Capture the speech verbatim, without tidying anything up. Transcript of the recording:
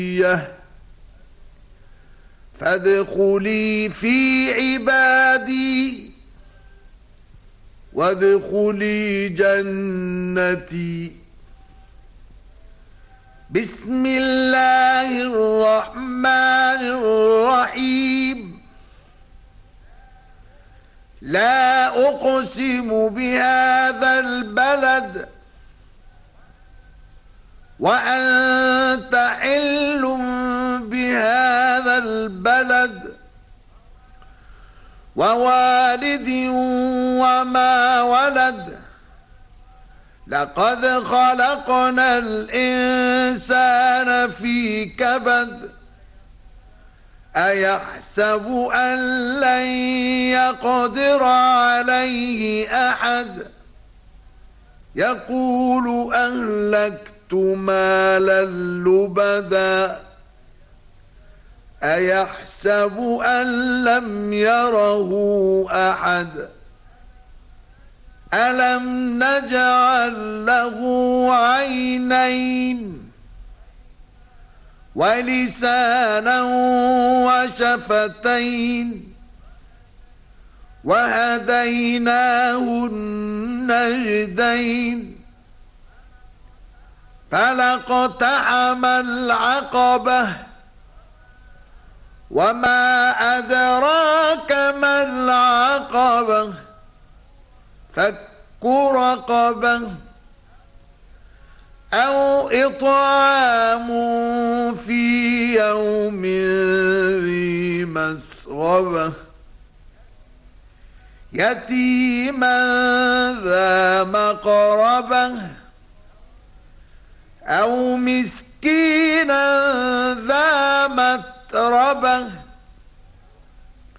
فادخلي في عبادي وادخلي جنتي. بسم الله الرحمن الرحيم. لا أقسم بهذا البلد وأنت حل بهذا البلد ووالد وما ولد. لقد خلقنا الإنسان في كبد. أيحسب أن لن يقدر عليه أحد. يقول أهلكت مالا لبدا. أيحسب أن لم يره أحد. ألم نجعل له عينين ولسانا وشفتين وهديناه النجدين. فلاقتحم العقبة وما أدراك ما العقبة. فك رقبة أو إطعام في يوم ذي مسغبة يتيما ذا مقربة أو مسكينا ذا متربة